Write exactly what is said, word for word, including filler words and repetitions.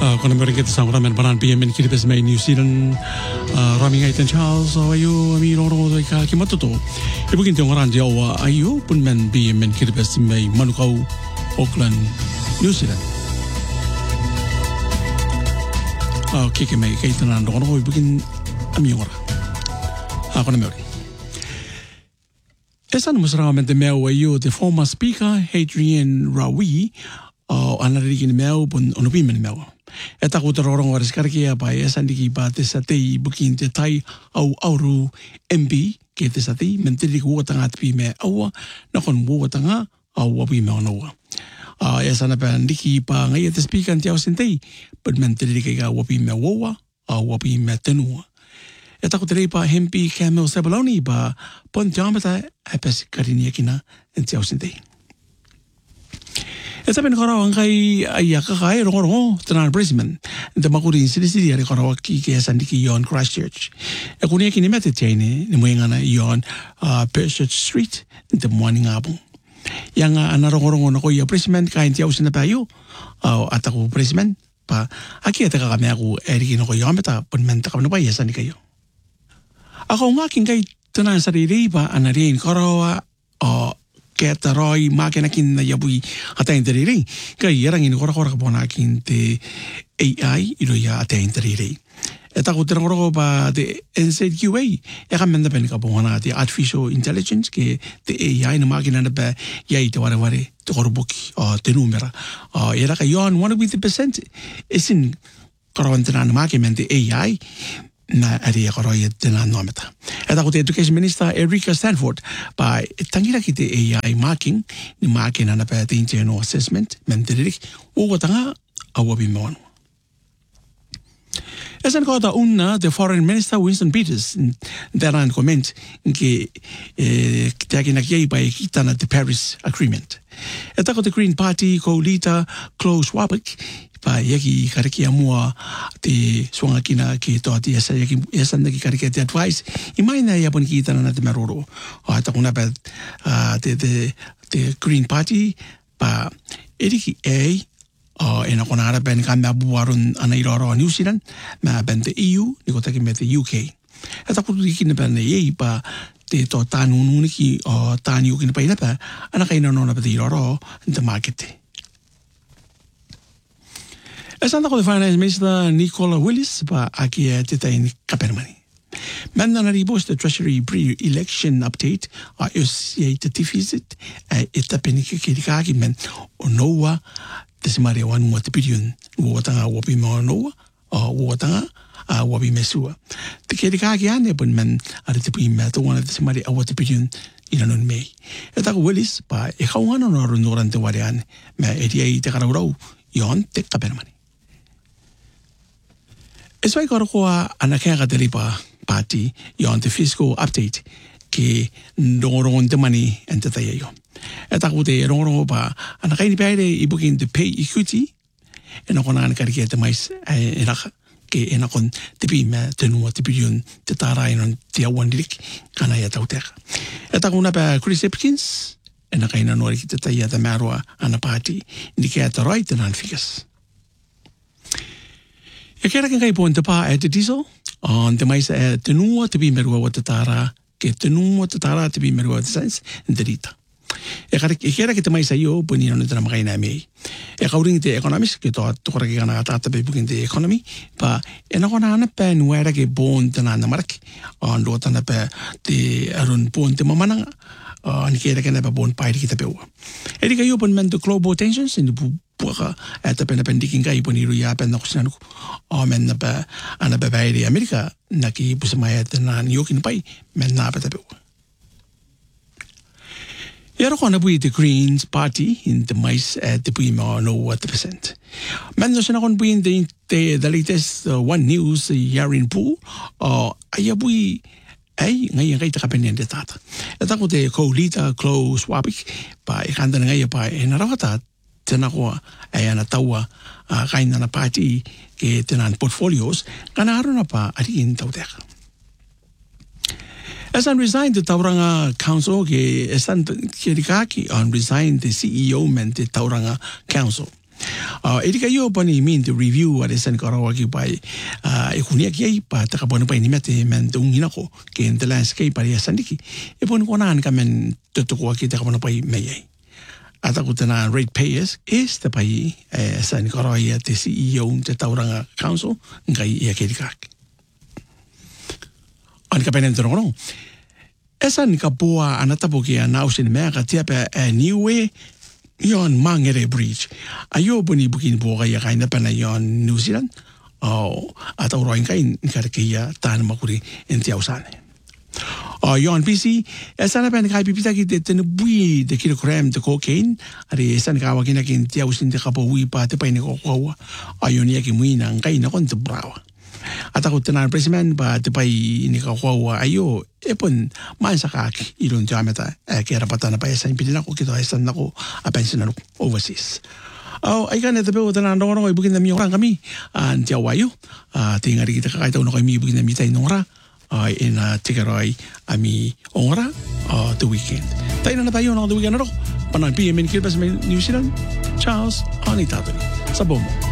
Kuna meron kita sa ramen banan P M N kiribes may New Zealand raming aitan Charles ayo ami loro ka kimatoto. Ibu kinti ngoran Jawa ayo pun men P M N kiribes may Manukau Auckland New Zealand. Okay ke may kaitan nan ro ko ibu kin ami ngora. Ako na meron. Esan musramen de meu ayo the former speaker Hadrian Rawi o anarigin meu pun onupimen meu. Eta kuta rorong waris karkia pa esan diki ba te satei bukin te tai au auru M B ke te satei mentiri ku tanga te me awa na kon bu tanga au wapi me onoa. Ah esan pa diki pa ngai te speaker tiau sentei but mentiri ke ga wapi me woa au wapi me tenua. Eta kuta rei pa hempi camel sabaloni ba pon jamata apes karinia kina tiau sentei. Eta ben kora wangai ai ka kai ro ro tana Brisbane de makuri sidi sidi ari kora ki ke sandiki yon Christchurch e kunia ki ni mete tene ni moinga na yon Perchurch Street de morning abung yang ana ro ro no ko ya Brisbane kai ti ausina pa yo ataku Brisbane pa aki eta ka me aku eri no ko yo meta pun men ta ka no pa ya sandika yo ako ngakin kai tana sariri pa ana rin kora o keta roi makina kin na yabui ata interiri kai yarang ini kora kora bona kin te A I ilo ya ata interiri eta ko tera kora ba de N Z Q A ya kamenda pen ka bona te artificial intelligence ke te A I na makina na ba ya ite ware ware te kora boki o te numera o era ka yon one with the percent isin kora wantena na makina te A I na ari kora ya tena nometa. Eta ko te Education Minister Erica Stanford by tangira ki te A I marking ni marking na pa te internal assessment menterik o tanga awabi mon. Esan ko ta una the Foreign Minister Winston Peters daran comment ke eh takina ki by kitana the Paris Agreement. Eta ko the Green Party co-leader Klaus Schwab pa yaki kariki amua te suanga kina ki to ati esa yaki esa ndaki kariki te advice imaina ya pon kita na te maroro o ata kuna pa te te te Green Party pa eriki a o ena kona ara ben kamba buarun ana iroro New Zealand ma ben te E U ni ko taki me te U K ata ku ki ne ben ye pa te to tanu nuni ki o tani u ki ne pa ina pa ana kaina no na pa te iroro the market. Esan tako de Finance Minister Nicola Willis pa aki e te tai ni kapermani. Manda na ribos the Treasury pre-election update a yosia te tifizit e ita penike kirikaki men o noa te simare wan mo te piriun uotanga wopi mo noa o uotanga a wopi mesua. Te kirikaki ane pun men ari te pui me to wana te simare a wote piriun ina non mei. E tako Willis pa e kaungana no arunoran te ware ane me e ria i te karaurau yon te kapermani. Es vai kora koa ana kera te lipa party yon te fiscal update ke ndongorongon te mani ente tai yo. E taku te rongorongo pa ana kaini peire i bukin te pay equity e na kona ana kariki te mais e naka ke e na kon te pi me te nua te pirion te tārai non te awan dirik kana ia tau teka. E taku na pa Chris Hipkins e na kaina nori ki te tai te marua ana party ni ke ata rai te nan fikas. E kera kan kai pon te pā e te diesel, on te maisa e te nua te bimerua o te tāra, ke te nua te tāra te bimerua o te sains, in te rita. E kera ke te maisa i o, puni anu te namakaina e mei. E kauringi te economist, ke toa tukora ke gana tāta pe bukin te economy, pa e na kona ana pe nuera ke bon te nana maraki, on lo tana pe te arun bon te mamananga, ni kera ke na pe bon pairi ki te peua. E rika i o pun men te global tensions, in te puaka e te pena pendiking kai pun iru ia pena kusinanu o men na pa ana pa pairi Amerika na ki pusa mai e te na niokin pai men na pa te peua. Ia roko ana pui te Greens Party in te mais e te pui ma no what the percent. Men no sina kon pui in te, te the latest uh, One News Yarin Pool o aia pui ai ngai ngai te kapenen te tata. E tako te co-leader Klaus Schwab pa e kanda ngai pa e na rawata tena koa e ana taua a kaina na party ke tena portfolios kana aruna pa ari in tau teka. Esan resigned the Tauranga Council ke esan kirikaki on resigned the C E O men te Tauranga Council. Uh, Edi kayo pa ni min to review at isan karawaki pa uh, ikunia kiyay pa takapon pa inimete men tungin ako ken the landscape pa isan diki. Ipon ko naan kamen tutukuwa kita takapon pa mayay. At ako na ratepayers is the pay eh, sa Nicaragua te C E O te tauranga council ngai ia kedikak. An kapenen to no. Esa ni kapua anatapo ki anausin mea ka tiapa a new way yon mangere bridge. Ayo buni bukin boga ya kaina pana yon New Zealand. Oh, atau roin kain karkia tan makuri enti ausane. Oh, yon P C, esa na pen kai pipita ki te tenu bui de kilogram de cocaine, ari esa na kawa kina kin tia usin de kapo ui pa te paine ko kwa. Ayo ni ki muina ngai na kon te brawa. Ata ko tenan presimen ba te pai ni ka kwa ayo epon man sakaki ilon jameta e ke rapatana pa esa impidina ko kito esa na ko a pension overseas. Oh, ay kan ito po tenan no no ibukin na mi orang kami an tia wayo. Ah tingari kita ka ito no kami ibukin na mi tay nora. Uh, in uh, Tikaroy ami ongora uh, the weekend. Tayo na tayo ng the weekend na ro. Panang P M in Kilbas, New Zealand. Charles Anitadori. Sa Bomo.